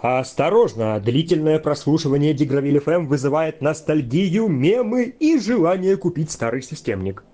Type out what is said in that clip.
Осторожно, длительное прослушивание Дигровиль FM вызывает ностальгию, мемы и желание купить старый системник.